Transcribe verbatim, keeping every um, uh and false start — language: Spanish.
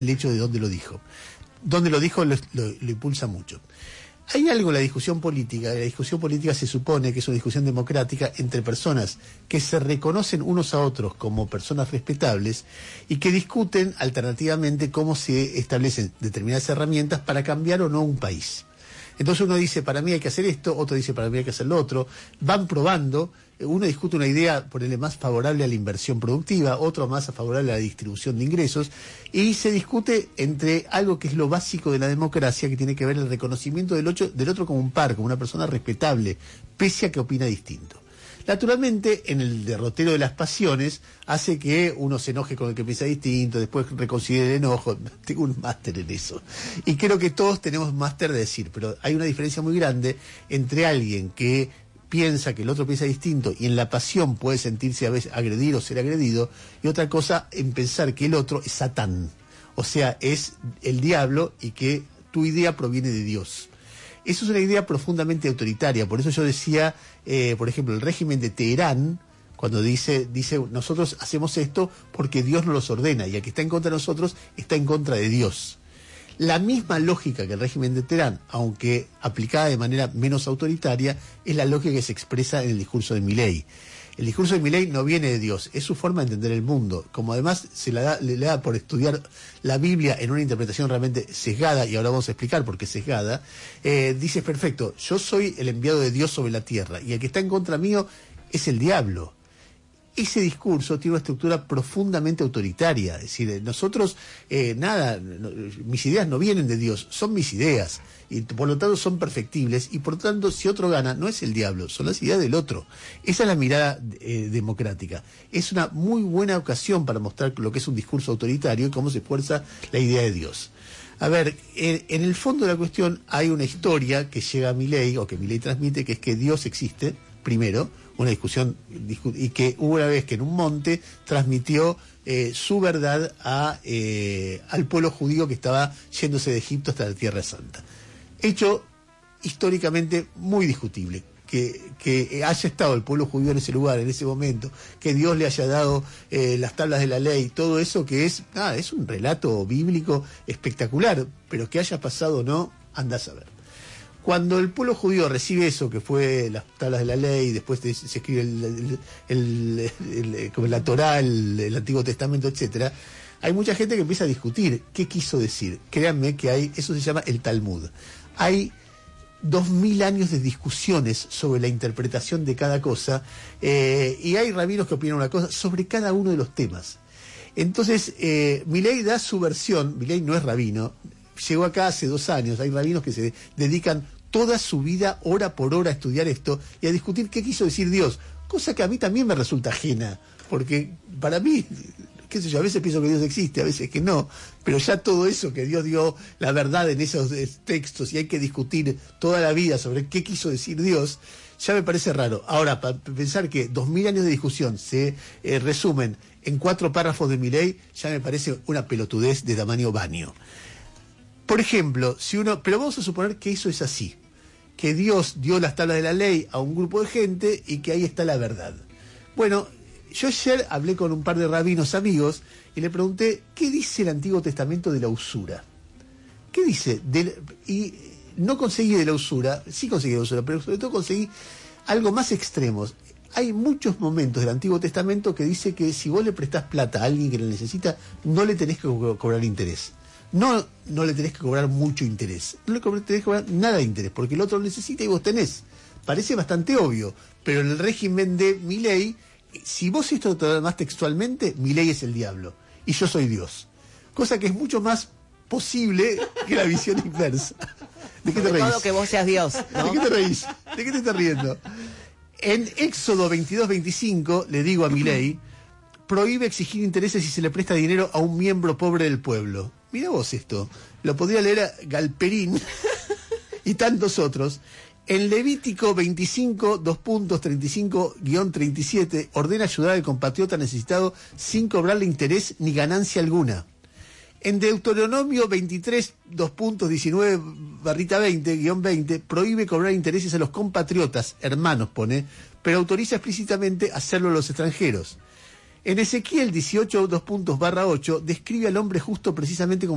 el hecho de dónde lo dijo. Dónde lo dijo lo, lo, lo impulsa mucho. Hay algo en la discusión política, la discusión política se supone que es una discusión democrática entre personas que se reconocen unos a otros como personas respetables y que discuten alternativamente cómo se establecen determinadas herramientas para cambiar o no un país. Entonces uno dice, para mí hay que hacer esto, otro dice, para mí hay que hacer lo otro, van probando, uno discute una idea, ponerle más favorable a la inversión productiva, otro más favorable a la distribución de ingresos, y se discute entre algo que es lo básico de la democracia, que tiene que ver el reconocimiento del otro, del otro como un par, como una persona respetable, pese a que opina distinto. Naturalmente, en el derrotero de las pasiones, hace que uno se enoje con el que piensa distinto, después reconsidere el enojo. Tengo un máster en eso. Y creo que todos tenemos máster de decir, pero hay una diferencia muy grande entre alguien que piensa que el otro piensa distinto y en la pasión puede sentirse a veces agredido o ser agredido, y otra cosa en pensar que el otro es Satán, o sea, es el diablo y que tu idea proviene de Dios. Eso es una idea profundamente autoritaria, por eso yo decía, eh, por ejemplo, el régimen de Teherán, cuando dice, dice, nosotros hacemos esto porque Dios nos los ordena, y el que está en contra de nosotros está en contra de Dios. La misma lógica que el régimen de Teherán, aunque aplicada de manera menos autoritaria, es la lógica que se expresa en el discurso de Milei. El discurso de Milei no viene de Dios, es su forma de entender el mundo. Como además se la da, le, le da por estudiar la Biblia en una interpretación realmente sesgada, y ahora vamos a explicar por qué sesgada, eh, dice, perfecto, yo soy el enviado de Dios sobre la tierra, y el que está en contra mío es el diablo. Ese discurso tiene una estructura profundamente autoritaria, es decir, nosotros, eh, nada, no, mis ideas no vienen de Dios, son mis ideas, y por lo tanto son perfectibles, y por lo tanto si otro gana, no es el diablo, son las ideas del otro. Esa es la mirada eh, democrática. Es una muy buena ocasión para mostrar lo que es un discurso autoritario y cómo se esfuerza la idea de Dios. A ver, en, en el fondo de la cuestión hay una historia que llega a Milei, o que Milei transmite, que es que Dios existe, primero, una discusión, y que hubo una vez que en un monte transmitió eh, su verdad a, eh, al pueblo judío que estaba yéndose de Egipto hasta la Tierra Santa. Hecho históricamente muy discutible, que, que haya estado el pueblo judío en ese lugar, en ese momento, que Dios le haya dado eh, las tablas de la ley, todo eso que es, ah, es un relato bíblico espectacular, pero que haya pasado o no, anda a saber. Cuando el pueblo judío recibe eso, que fue las tablas de la ley, después se escribe el, el, el, el, el, como la Torá, el, el Antiguo Testamento, etcétera, hay mucha gente que empieza a discutir qué quiso decir. Créanme que hay, eso se llama el Talmud. Hay dos mil años de discusiones sobre la interpretación de cada cosa, eh, y hay rabinos que opinan una cosa sobre cada uno de los temas. Entonces, eh, Milei da su versión. Milei no es rabino. Llegó acá hace dos años, hay rabinos que se dedican toda su vida, hora por hora, a estudiar esto y a discutir qué quiso decir Dios, cosa que a mí también me resulta ajena, porque para mí, qué sé yo, a veces pienso que Dios existe, a veces que no, pero ya todo eso que Dios dio la verdad en esos textos y hay que discutir toda la vida sobre qué quiso decir Dios, ya me parece raro. Ahora, para pensar que dos mil años de discusión se eh, resumen en cuatro párrafos de Milei, ya me parece una pelotudez de tamaño baño. Por ejemplo, si uno, pero vamos a suponer que eso es así, que Dios dio las tablas de la ley a un grupo de gente y que ahí está la verdad. Bueno, yo ayer hablé con un par de rabinos amigos y le pregunté, ¿qué dice el Antiguo Testamento de la usura? ¿Qué dice? De, y no conseguí de la usura, sí conseguí de la usura, pero sobre todo conseguí algo más extremo. Hay muchos momentos del Antiguo Testamento que dice que si vos le prestás plata a alguien que la necesita, no le tenés que co- cobrar interés. No, no le tenés que cobrar mucho interés, no le tenés que cobrar nada de interés, porque el otro lo necesita y vos tenés. Parece bastante obvio, pero en el régimen de Milei, si vos esto lo más textualmente, Milei es el diablo y yo soy Dios. Cosa que es mucho más posible que la visión inversa. ¿De qué te reís? De todo que vos seas Dios, ¿no? ¿De qué te reís? ¿De qué te estás riendo? En Éxodo veintidós veinticinco le digo a Milei, prohíbe exigir intereses si se le presta dinero a un miembro pobre del pueblo. Mira vos esto, lo podría leer a Galperín y tantos otros. En Levítico veinticinco, dos puntos, treinta y cinco guión treinta y siete, ordena ayudar al compatriota necesitado sin cobrarle interés ni ganancia alguna. En Deuteronomio veintitrés, dos puntos, diecinueve barrita veinte, guión veinte, prohíbe cobrar intereses a los compatriotas, hermanos pone, pero autoriza explícitamente hacerlo a los extranjeros. En Ezequiel dieciocho, dos puntos, barra ocho, describe al hombre justo precisamente como